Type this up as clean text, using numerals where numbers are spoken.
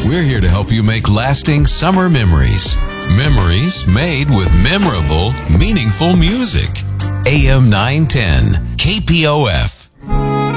We're here to help you make lasting summer memories. Memories made with memorable, meaningful music. AM 910, KPOF.